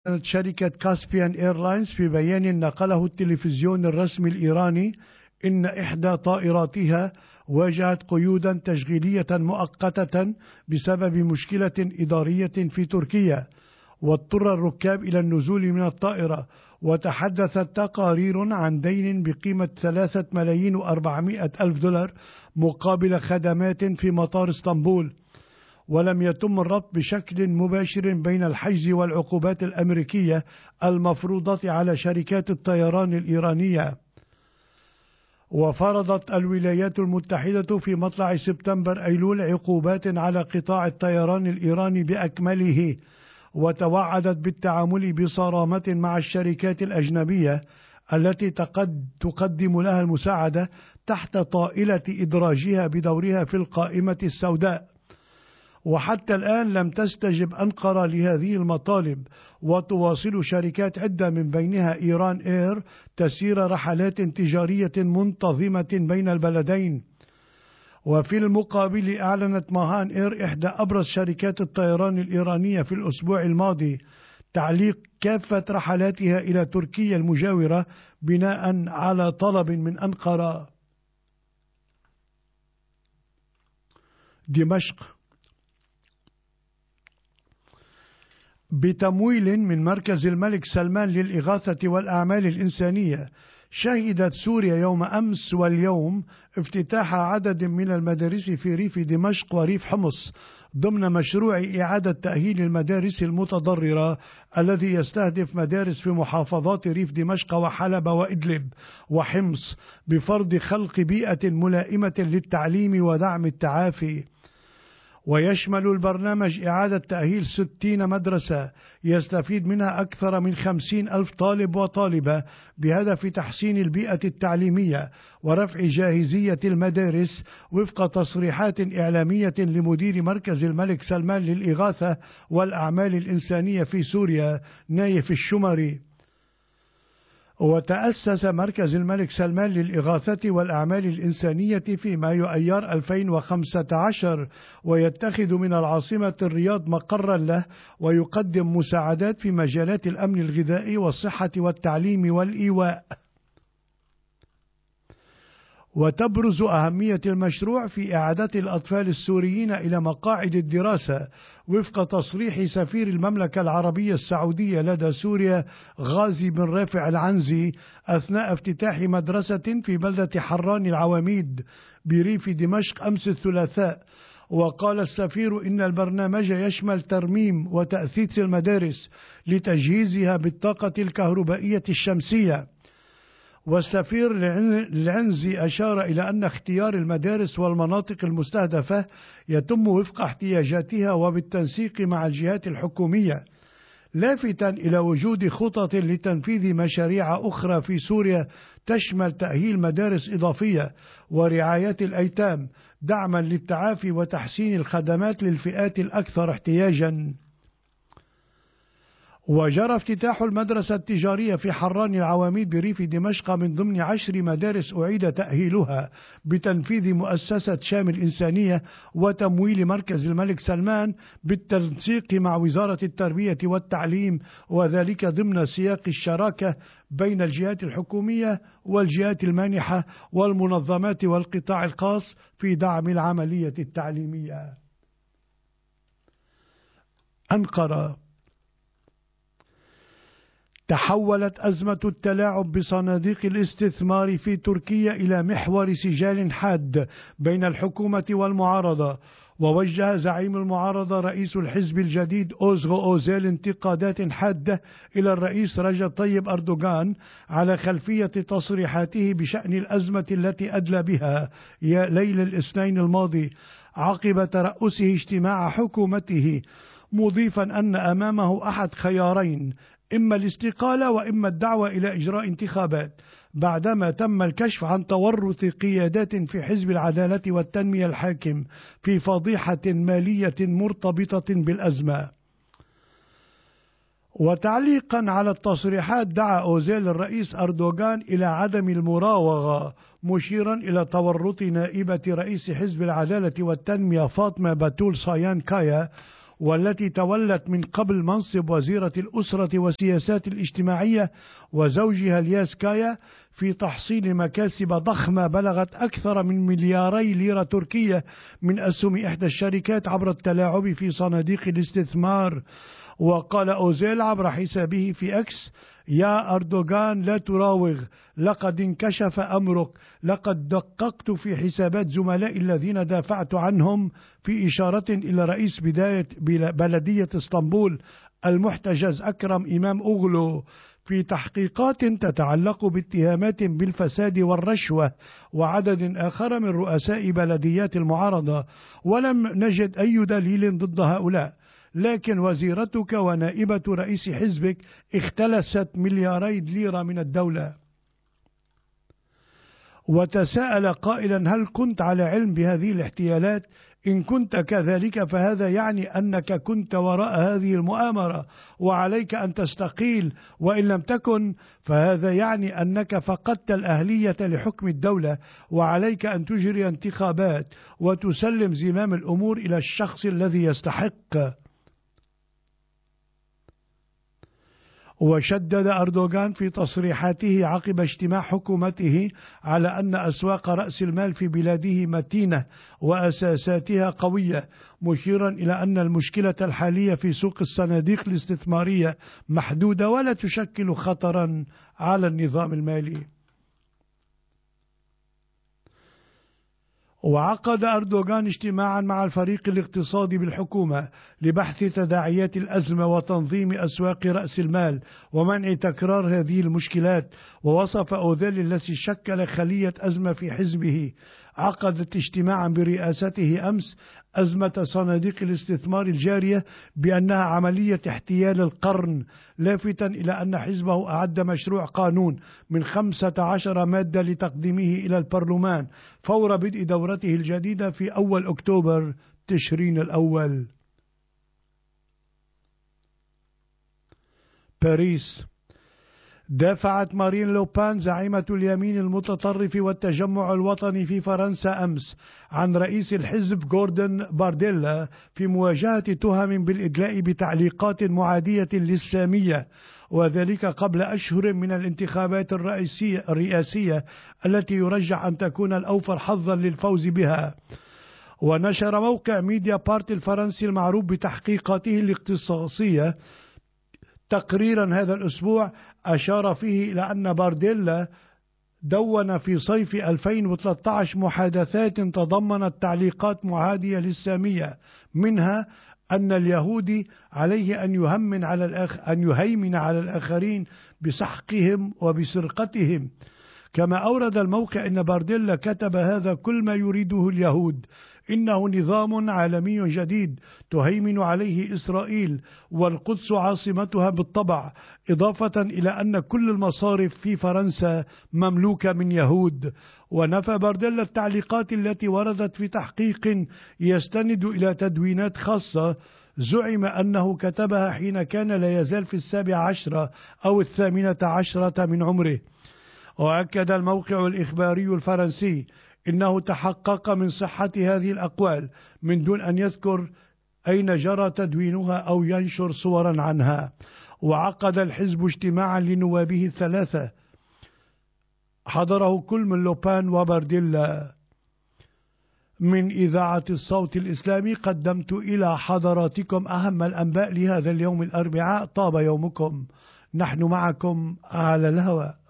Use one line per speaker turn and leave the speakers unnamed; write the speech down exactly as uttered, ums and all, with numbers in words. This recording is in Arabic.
شركة كاسبيان إيرلاينز في بيان نقله التلفزيون الرسمي الإيراني إن إحدى طائراتها واجهت قيودا تشغيلية مؤقتة بسبب مشكلة إدارية في تركيا، واضطر الركاب إلى النزول من الطائرة. وتحدثت تقارير عن دين بقيمة ثلاثة ملايين وأربعمائة ألف دولار مقابل خدمات في مطار اسطنبول، ولم يتم الربط بشكل مباشر بين الحجز والعقوبات الأمريكية المفروضة على شركات الطيران الإيرانية. وفرضت الولايات المتحدة في مطلع سبتمبر أيلول عقوبات على قطاع الطيران الإيراني بأكمله، وتوعدت بالتعامل بصرامة مع الشركات الأجنبية التي تقدم لها المساعدة تحت طائلة إدراجها بدورها في القائمة السوداء. وحتى الآن لم تستجب أنقرة لهذه المطالب، وتواصل شركات عدة من بينها إيران إير تسيير رحلات تجارية منتظمة بين البلدين. وفي المقابل أعلنت ماهان إير إحدى أبرز شركات الطيران الإيرانية في الأسبوع الماضي تعليق كافة رحلاتها إلى تركيا المجاورة بناء على طلب من أنقرة. دمشق. بتمويل من مركز الملك سلمان للإغاثة والأعمال الإنسانية، شهدت سوريا يوم أمس واليوم افتتاح عدد من المدارس في ريف دمشق وريف حمص ضمن مشروع إعادة تأهيل المدارس المتضررة الذي يستهدف مدارس في محافظات ريف دمشق وحلب وإدلب وحمص بفرض خلق بيئة ملائمة للتعليم ودعم التعافي. ويشمل البرنامج إعادة تأهيل ستين مدرسة يستفيد منها أكثر من خمسين ألف طالب وطالبة بهدف تحسين البيئة التعليمية ورفع جاهزية المدارس وفق تصريحات إعلامية لمدير مركز الملك سلمان للإغاثة والأعمال الإنسانية في سوريا نايف الشمري. وتأسس مركز الملك سلمان للإغاثة والأعمال الإنسانية في مايو أيار ألفين وخمسة عشر، ويتخذ من العاصمة الرياض مقرا له، ويقدم مساعدات في مجالات الأمن الغذائي والصحة والتعليم والإيواء. وتبرز أهمية المشروع في إعادة الأطفال السوريين إلى مقاعد الدراسة وفق تصريح سفير المملكة العربية السعودية لدى سوريا غازي بن رافع العنزي أثناء افتتاح مدرسة في بلدة حران العواميد بريف دمشق أمس الثلاثاء. وقال السفير إن البرنامج يشمل ترميم وتأثيث المدارس لتجهيزها بالطاقة الكهربائية الشمسية. والسفير العنزي أشار إلى أن اختيار المدارس والمناطق المستهدفة يتم وفق احتياجاتها وبالتنسيق مع الجهات الحكومية، لافتا إلى وجود خطط لتنفيذ مشاريع أخرى في سوريا تشمل تأهيل مدارس إضافية ورعاية الأيتام دعما للتعافي وتحسين الخدمات للفئات الأكثر احتياجا. وجرى افتتاح المدرسة التجارية في حران العواميد بريف دمشق من ضمن عشر مدارس أعيد تأهيلها بتنفيذ مؤسسة شام الإنسانية وتمويل مركز الملك سلمان بالتنسيق مع وزارة التربية والتعليم، وذلك ضمن سياق الشراكة بين الجهات الحكومية والجهات المانحة والمنظمات والقطاع الخاص في دعم العملية التعليمية. أنقرة. تحولت أزمة التلاعب بصناديق الاستثمار في تركيا إلى محور سجال حاد بين الحكومة والمعارضة. ووجه زعيم المعارضة رئيس الحزب الجديد أوزغو أوزيل انتقادات حادة إلى الرئيس رجب طيب أردوغان على خلفية تصريحاته بشأن الأزمة التي أدلى بها ليل الاثنين الماضي عقب ترأسه اجتماع حكومته، مضيفا أن أمامه أحد خيارين: إما الاستقالة وإما الدعوة إلى إجراء انتخابات، بعدما تم الكشف عن تورط قيادات في حزب العدالة والتنمية الحاكم في فضيحة مالية مرتبطة بالأزمة. وتعليقا على التصريحات دعا أوزيل الرئيس أردوغان إلى عدم المراوغة، مشيرا إلى تورط نائبة رئيس حزب العدالة والتنمية فاطمة باتول صايان كايا والتي تولت من قبل منصب وزيرة الأسرة والسياسات الاجتماعية، وزوجها لياسكايا، في تحصيل مكاسب ضخمة بلغت أكثر من ملياري ليرة تركية من أسهم إحدى الشركات عبر التلاعب في صناديق الاستثمار. وقال أوزيل عبر حسابه في أكس: يا أردوغان لا تراوغ، لقد انكشف أمرك، لقد دققت في حسابات زملائي الذين دافعت عنهم، في إشارة إلى رئيس بداية بلدية اسطنبول المحتجز أكرم إمام أوغلو في تحقيقات تتعلق باتهامات بالفساد والرشوة وعدد آخر من رؤساء بلديات المعارضة، ولم نجد أي دليل ضد هؤلاء. لكن وزيرتك ونائبة رئيس حزبك اختلست ملياري ليرة من الدولة. وتساءل قائلا: هل كنت على علم بهذه الاحتيالات؟ إن كنت كذلك فهذا يعني أنك كنت وراء هذه المؤامرة وعليك أن تستقيل، وإن لم تكن فهذا يعني أنك فقدت الأهلية لحكم الدولة وعليك أن تجري انتخابات وتسلم زمام الأمور إلى الشخص الذي يستحق. وشدد أردوغان في تصريحاته عقب اجتماع حكومته على أن أسواق رأس المال في بلاده متينة وأساساتها قوية، مشيرا إلى أن المشكلة الحالية في سوق الصناديق الاستثمارية محدودة ولا تشكل خطرا على النظام المالي. وعقد أردوغان اجتماعا مع الفريق الاقتصادي بالحكومة لبحث تداعيات الأزمة وتنظيم أسواق رأس المال ومنع تكرار هذه المشكلات. ووصف أوزيل الذي شكل خلية أزمة في حزبه عقدت اجتماعا برئاسته أمس أزمة صناديق الاستثمار الجارية بأنها عملية احتيال القرن، لافتا إلى أن حزبه أعد مشروع قانون من خمسة عشر مادة لتقديمه إلى البرلمان فور بدء دورته الجديدة في أول أكتوبر تشرين الأول. باريس. دافعت مارين لوبان زعيمة اليمين المتطرف والتجمع الوطني في فرنسا أمس عن رئيس الحزب غوردن بارديلا في مواجهة تهم بالإدلاء بتعليقات معادية للسامية، وذلك قبل أشهر من الانتخابات الرئيسية, الرئاسية التي يرجح أن تكون الأوفر حظا للفوز بها. ونشر موقع ميديا بارت الفرنسي المعروف بتحقيقاته الاختصاصية تقريرا هذا الأسبوع أشار فيه إلى أن بارديلا دون في صيف ألفين وثلاثة عشر محادثات تضمنت تعليقات معادية للسامية، منها أن اليهودي عليه أن يهمن على الآخ أن يهيمن على الآخرين بسحقهم وبسرقتهم. كما أورد الموقع أن بارديلا كتب: هذا كل ما يريده اليهود، إنه نظام عالمي جديد تهيمن عليه إسرائيل والقدس عاصمتها بالطبع، إضافة إلى أن كل المصارف في فرنسا مملوكة من يهود. ونفى بارديلا التعليقات التي وردت في تحقيق يستند إلى تدوينات خاصة زعم أنه كتبها حين كان لا يزال في السابع عشرة أو الثامنة عشرة من عمره. وأكد الموقع الإخباري الفرنسي إنه تحقق من صحة هذه الأقوال من دون أن يذكر أين جرى تدوينها أو ينشر صورا عنها. وعقد الحزب اجتماعا لنوابه الثلاثة حضره كل من لوبان وبارديلا. من إذاعة الصوت الإسلامي قدمت إلى حضراتكم أهم الأنباء لهذا اليوم الأربعاء. طاب يومكم، نحن معكم على الهواء.